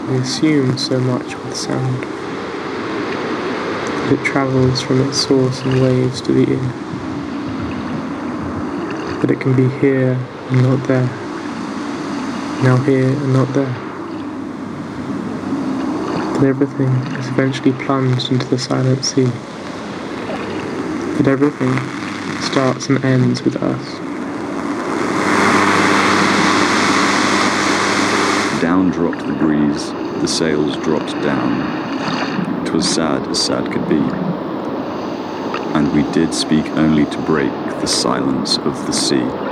we assume so much with sound, that it travels from its source in waves to the ear, that it can be here and not there, now here and not there, that everything is eventually plunged into the silent sea, that everything starts and ends with us. Down dropped the breeze, the sails dropped down. 'Twas sad as sad could be, and we did speak only to break the silence of the sea.